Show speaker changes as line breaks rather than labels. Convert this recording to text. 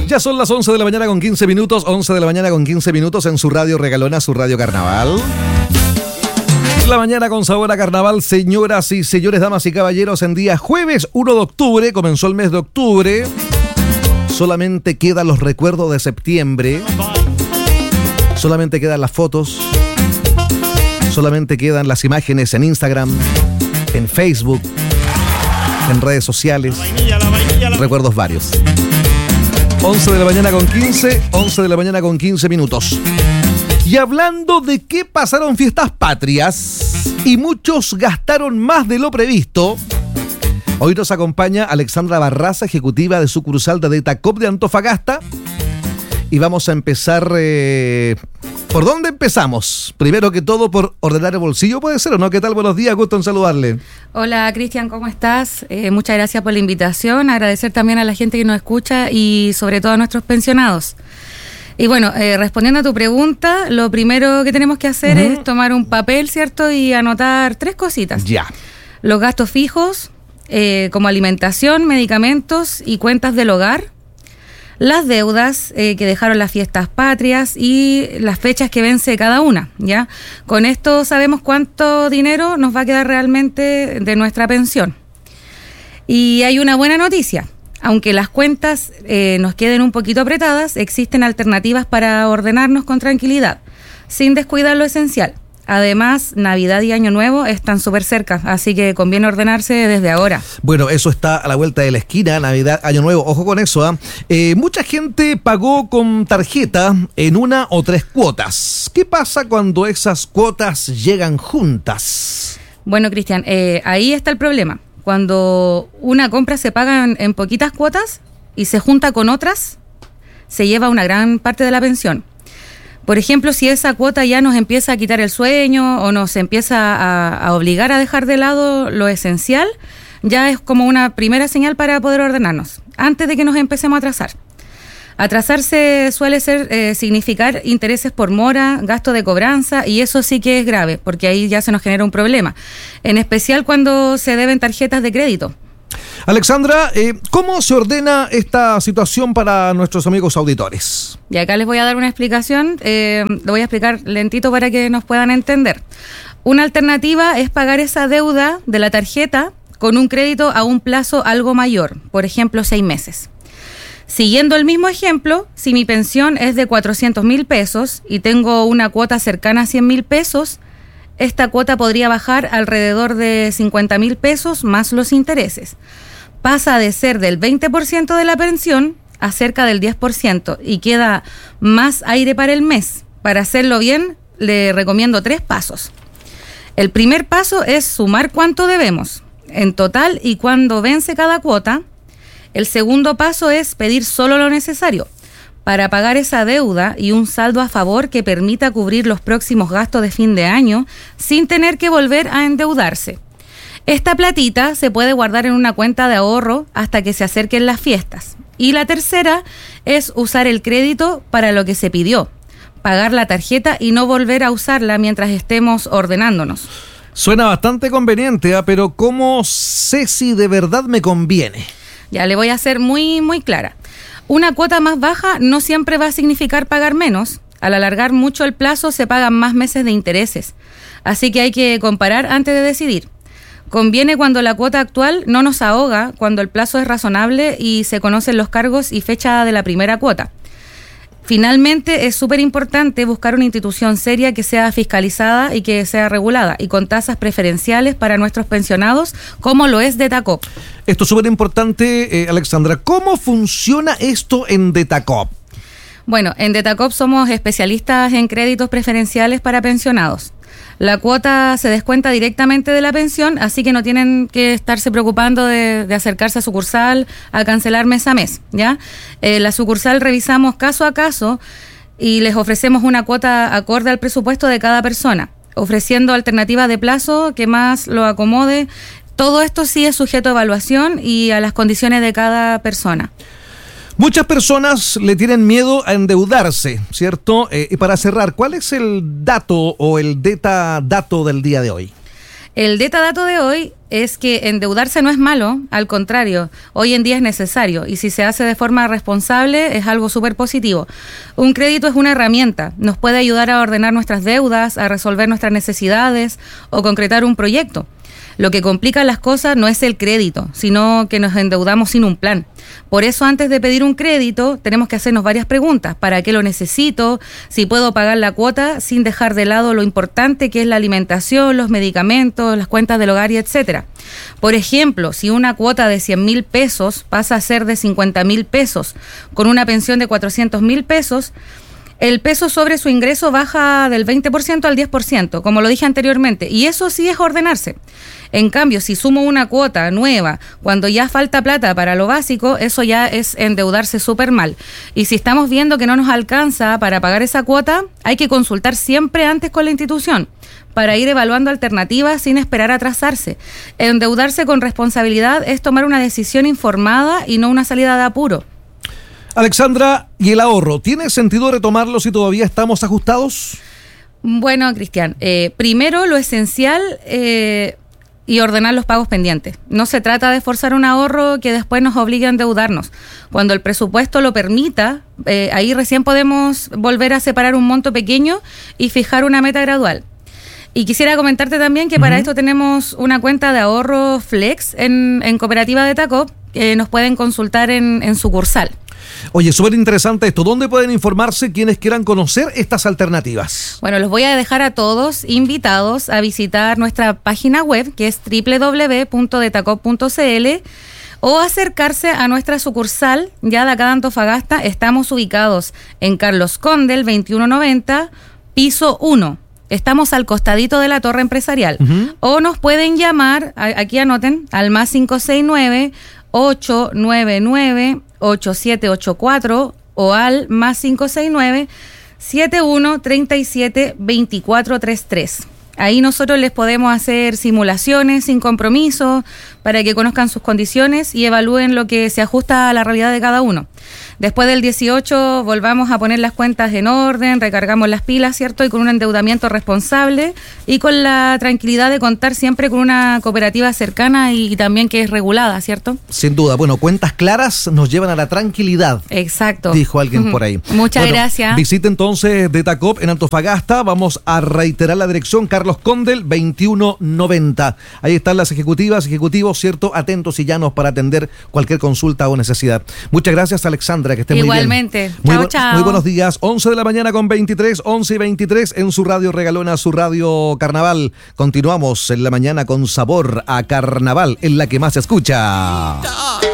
Ya son las 11 de la mañana con 15 minutos, 11 de la mañana con 15 minutos en su radio regalona, su radio carnaval. La mañana con sabor a carnaval, señoras y señores, damas y caballeros, en día jueves 1 de octubre, comenzó el mes de octubre. Solamente quedan los recuerdos de septiembre. Solamente quedan las fotos. Solamente quedan las imágenes en Instagram, en Facebook, en redes sociales. Recuerdos varios. 11 de la mañana con 15, 11 de la mañana con 15 minutos. Y hablando de que pasaron fiestas patrias y muchos gastaron más de lo previsto, hoy nos acompaña Alexandra Barraza, ejecutiva de sucursal de Detacop de Antofagasta. Y vamos a empezar... ¿Por dónde empezamos? Primero que todo, por ordenar el bolsillo, ¿puede ser o no? ¿Qué tal? Buenos días, gusto en saludarle.
Hola, Cristian, ¿cómo estás? Muchas gracias por la invitación. Agradecer también a la gente que nos escucha y sobre todo a nuestros pensionados. Y bueno, respondiendo a tu pregunta, lo primero que tenemos que hacer es tomar un papel, ¿cierto? Y anotar 3 cositas.
Ya.
Los gastos fijos, como alimentación, medicamentos y cuentas del hogar. Las deudas que dejaron las fiestas patrias y las fechas que vence cada una, ¿ya? Con esto sabemos cuánto dinero nos va a quedar realmente de nuestra pensión. Y hay una buena noticia. Aunque las cuentas nos queden un poquito apretadas, existen alternativas para ordenarnos con tranquilidad, sin descuidar lo esencial. Además, Navidad y Año Nuevo están súper cerca, así que conviene ordenarse desde ahora.
Bueno, eso está a la vuelta de la esquina, Navidad, Año Nuevo. Ojo con eso, mucha gente pagó con tarjeta en 1 o 3 cuotas. ¿Qué pasa cuando esas cuotas llegan juntas?
Bueno, Cristian, ahí está el problema. Cuando una compra se paga en poquitas cuotas y se junta con otras, se lleva una gran parte de la pensión. Por ejemplo, si esa cuota ya nos empieza a quitar el sueño o nos empieza a obligar a dejar de lado lo esencial, ya es como una primera señal para poder ordenarnos, antes de que nos empecemos a atrasar. Atrasarse suele significar intereses por mora, gasto de cobranza, y eso sí que es grave, porque ahí ya se nos genera un problema, en especial cuando se deben tarjetas de crédito.
Alexandra, ¿cómo se ordena esta situación para nuestros amigos auditores?
Y acá les voy a dar una explicación, lo voy a explicar lentito para que nos puedan entender. Una alternativa es pagar esa deuda de la tarjeta con un crédito a un plazo algo mayor, por ejemplo 6 meses. Siguiendo el mismo ejemplo, si mi pensión es de 400.000 pesos y tengo una cuota cercana a 100.000 pesos, esta cuota podría bajar alrededor de 50.000 pesos más los intereses. Pasa de ser del 20% de la pensión a cerca del 10% y queda más aire para el mes. Para hacerlo bien, le recomiendo 3 pasos. El primer paso es sumar cuánto debemos en total y cuándo vence cada cuota. El segundo paso es pedir solo lo necesario para pagar esa deuda y un saldo a favor que permita cubrir los próximos gastos de fin de año sin tener que volver a endeudarse. Esta platita se puede guardar en una cuenta de ahorro hasta que se acerquen las fiestas. Y la tercera es usar el crédito para lo que se pidió, pagar la tarjeta y no volver a usarla mientras estemos ordenándonos.
Suena bastante conveniente, pero ¿cómo sé si de verdad me conviene?
Ya le voy a ser muy, muy clara. Una cuota más baja no siempre va a significar pagar menos. Al alargar mucho el plazo se pagan más meses de intereses. Así que hay que comparar antes de decidir. Conviene cuando la cuota actual no nos ahoga, cuando el plazo es razonable y se conocen los cargos y fecha de la primera cuota. Finalmente, es súper importante buscar una institución seria que sea fiscalizada y que sea regulada y con tasas preferenciales para nuestros pensionados, como lo es Detacop.
Esto es súper importante, Alexandra. ¿Cómo funciona esto en Detacop?
Bueno, en Detacop somos especialistas en créditos preferenciales para pensionados. La cuota se descuenta directamente de la pensión, así que no tienen que estarse preocupando de acercarse a sucursal a cancelar mes a mes, ¿ya? La sucursal revisamos caso a caso y les ofrecemos una cuota acorde al presupuesto de cada persona, ofreciendo alternativas de plazo que más lo acomode. Todo esto sí es sujeto a evaluación y a las condiciones de cada persona.
Muchas personas le tienen miedo a endeudarse, ¿cierto? Y para cerrar, ¿cuál es el dato o el dato del día de hoy?
El datadato de hoy es que endeudarse no es malo, al contrario, hoy en día es necesario y si se hace de forma responsable es algo súper positivo. Un crédito es una herramienta, nos puede ayudar a ordenar nuestras deudas, a resolver nuestras necesidades o concretar un proyecto. Lo que complica las cosas no es el crédito, sino que nos endeudamos sin un plan. Por eso, antes de pedir un crédito, tenemos que hacernos varias preguntas. ¿Para qué lo necesito? ¿Si puedo pagar la cuota sin dejar de lado lo importante que es la alimentación, los medicamentos, las cuentas del hogar y etcétera? Por ejemplo, si una cuota de 100.000 pesos pasa a ser de 50.000 pesos, con una pensión de 400.000 pesos, el peso sobre su ingreso baja del 20% al 10%, como lo dije anteriormente, y eso sí es ordenarse. En cambio, si sumo una cuota nueva, cuando ya falta plata para lo básico, eso ya es endeudarse súper mal. Y si estamos viendo que no nos alcanza para pagar esa cuota, hay que consultar siempre antes con la institución para ir evaluando alternativas sin esperar a atrasarse. Endeudarse con responsabilidad es tomar una decisión informada y no una salida de apuro.
Alexandra, ¿y el ahorro? ¿Tiene sentido retomarlo si todavía estamos ajustados?
Bueno, Cristian, primero lo esencial y ordenar los pagos pendientes. No se trata de forzar un ahorro que después nos obligue a endeudarnos. Cuando el presupuesto lo permita, ahí recién podemos volver a separar un monto pequeño y fijar una meta gradual. Y quisiera comentarte también que para esto tenemos una cuenta de ahorro Flex en Cooperativa de Tacop, que nos pueden consultar en sucursal.
Oye, súper interesante esto. ¿Dónde pueden informarse quienes quieran conocer estas alternativas?
Bueno, los voy a dejar a todos invitados a visitar nuestra página web, que es www.detacop.cl, o acercarse a nuestra sucursal, ya de acá de Antofagasta. Estamos ubicados en Carlos Condel, 2190, piso 1. Estamos al costadito de la torre empresarial. O nos pueden llamar, aquí anoten, al más 569-899-8784 o al más 569-7137-2433. Ahí nosotros les podemos hacer simulaciones sin compromiso para que conozcan sus condiciones y evalúen lo que se ajusta a la realidad de cada uno. Después del 18 volvamos a poner las cuentas en orden, recargamos las pilas, ¿cierto? Y con un endeudamiento responsable y con la tranquilidad de contar siempre con una cooperativa cercana y también que es regulada, ¿cierto?
Sin duda. Bueno, cuentas claras nos llevan a la tranquilidad.
Exacto.
Dijo alguien por ahí.
Muchas gracias.
Visite entonces Detacop en Antofagasta. Vamos a reiterar la dirección: Carlos Condel, 2190. Ahí están las ejecutivas, ejecutivos, ¿cierto? Atentos y llanos para atender cualquier consulta o necesidad. Muchas gracias, Alexandra, que esté muy bien.
Igualmente. Chao, chao.
Muy buenos días. 11 de la mañana con 23, 11 y 23 en su radio regalona, su radio Carnaval. Continuamos en la mañana con sabor a carnaval, en la que más se escucha.